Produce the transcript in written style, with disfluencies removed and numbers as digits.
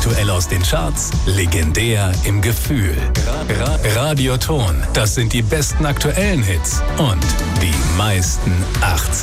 Aktuell aus den Charts, legendär im Gefühl. Radioton, das sind die besten aktuellen Hits und die meisten 80er.